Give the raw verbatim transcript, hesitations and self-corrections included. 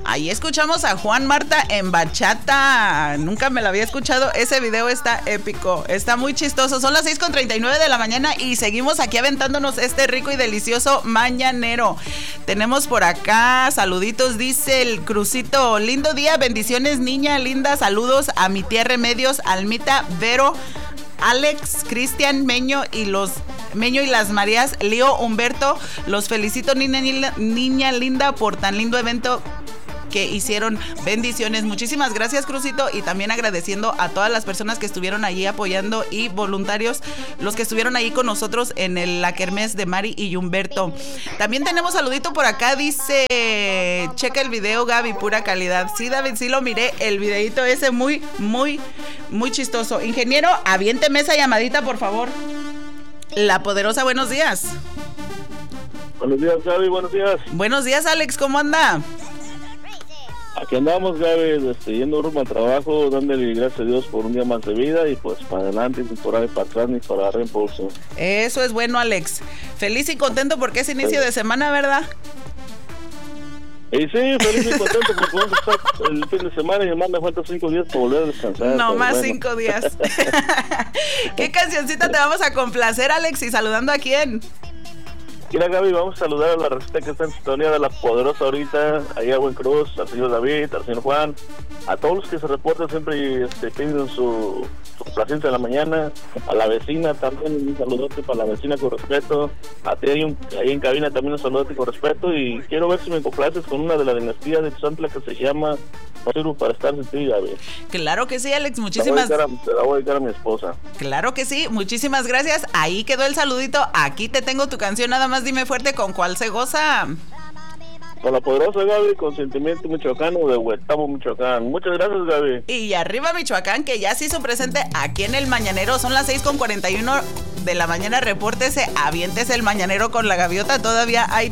Ahí escuchamos a Juan Marta en bachata. Nunca me la había escuchado. Ese video está épico. Está muy chistoso. Son las seis con treinta y nueve de la mañana y seguimos aquí aventándonos este rico y delicioso mañanero. Tenemos por acá saluditos. Dice el Crucito: lindo día, bendiciones niña linda. Saludos a mi tía Remedios, Almita, Vero, Alex, Cristian, Meño y los Meño y las Marías, Leo, Humberto. Los felicito niña, niña linda por tan lindo evento que hicieron. Bendiciones. Muchísimas gracias, Crucito, y también agradeciendo a todas las personas que estuvieron allí apoyando y voluntarios, los que estuvieron ahí con nosotros en el, la kermés de Mari y Humberto. También tenemos saludito por acá, dice: checa el video, Gaby, pura calidad. Sí, David, sí lo miré, el videito ese muy, muy, muy chistoso. Ingeniero, aviénteme esa llamadita, por favor. La Poderosa, buenos días. Buenos días, Gaby, buenos días. Buenos días, Alex, ¿cómo anda? Aquí andamos, Gaby, este, yendo rumbo al trabajo, dándole gracias a Dios por un día más de vida y pues para adelante, sin por ahí para atrás ni para reembolso. Eso es bueno, Alex. Feliz y contento porque es inicio sí. de semana, ¿verdad? Y sí, feliz y contento porque vamos a estar el fin de semana y además me faltan cinco días para volver a descansar. No más bueno. cinco días. ¿Qué cancioncita te vamos a complacer, Alex? ¿Y saludando a quién? Mira, Gaby, vamos a saludar a la receta que está en sintonía de La Poderosa ahorita, allá a Buen Cruz, al señor David, al señor Juan, a todos los que se reportan siempre y este, piden su, su complacencia en la mañana, a la vecina también, un saludote para la vecina con respeto, a ti ahí, un, ahí en cabina también un saludote con respeto, y quiero ver si me complaces con una de la dinastía de Xantla que se llama No sirvo para estar sin ti, Gaby. Claro que sí, Alex, muchísimas gracias. Te la voy a dedicar a mi esposa. Claro que sí, muchísimas gracias. Ahí quedó el saludito, aquí te tengo tu canción, nada más dime fuerte con cuál se goza. Con La Poderosa, Gaby, con Sentimiento Michoacano de Huetamo, Michoacán. Muchas gracias, Gaby. Y arriba Michoacán, que ya se hizo presente aquí en el Mañanero. Son las seis con cuarenta y uno de la mañana. Repórtese, aviéntese el Mañanero con la gaviota. Todavía hay